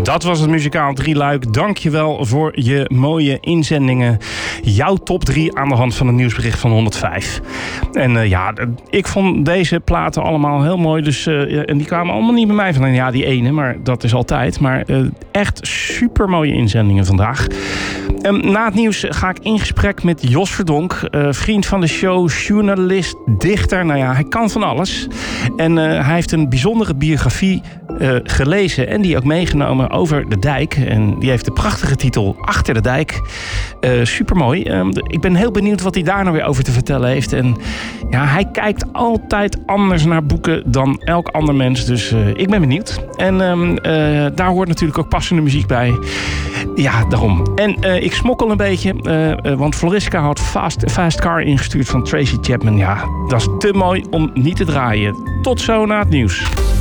Dat was het muzikaal drieluik. Dankjewel voor je mooie inzendingen. Jouw top 3 aan de hand van het nieuwsbericht van 105. En ik vond deze platen allemaal heel mooi. Dus, en die kwamen allemaal niet bij mij van. Ja, die ene, maar dat is altijd. Maar echt super mooie inzendingen vandaag. Na het nieuws ga ik in gesprek met Jos Verdonk. Vriend van de show, journalist, dichter. Nou ja, hij kan van alles. En hij heeft een bijzondere biografie gelezen en die ook meegenomen over de dijk. En die heeft de prachtige titel Achter de Dijk. Supermooi. Ik ben heel benieuwd wat hij daar nou weer over te vertellen heeft. En ja, hij kijkt altijd anders naar boeken dan elk ander mens. Dus ik ben benieuwd. En daar hoort natuurlijk ook passende muziek bij. Ja, daarom. En ik smokkel een beetje, want Floriska had Fast Car ingestuurd van Tracy Chapman. Ja, dat is te mooi om niet te draaien. Tot zo na het nieuws.